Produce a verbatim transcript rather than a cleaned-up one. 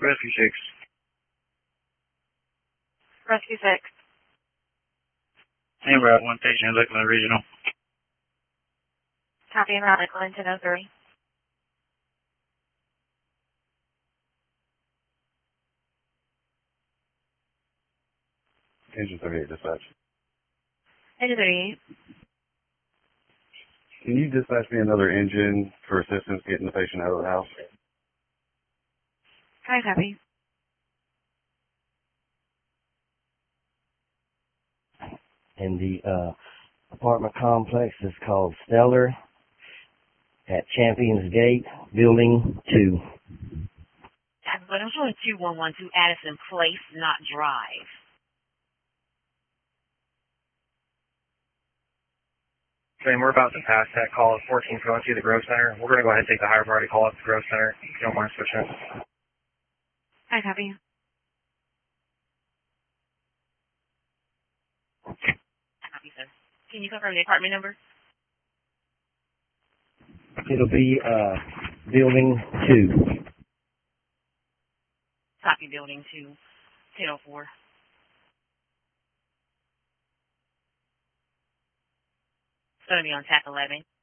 Rescue six. Rescue six. En route one station, Lakeland Regional. Copy en route, Lakeland ten oh three. Engine thirty-eight, dispatch. Engine thirty-eight. Can you dispatch me another engine for assistance getting the patient out of the house? Hi, copy. And the uh, apartment complex is called Stellar at Champions Gate, Building two. But I'm showing two one one two Addison Place, not Drive. And we're about to pass that call at fourteen twenty, the Grove Center. We're going to go ahead and take the higher priority call at the Grove Center. If you don't mind switching it. Hi, copy. Copy, sir. Can you confirm the apartment number? It'll be uh, Building two. Copy, building two, ten oh four. It's going to be on T A C eleven.